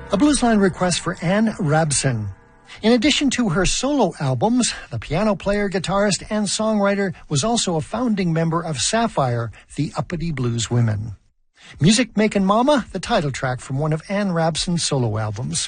A Bluesline request for Ann Rabson. In addition to her solo albums, the piano player, guitarist, and songwriter was also a founding member of Sapphire, the Uppity Blues Women. Music Makin' Mama, the title track from one of Ann Rabson's solo albums.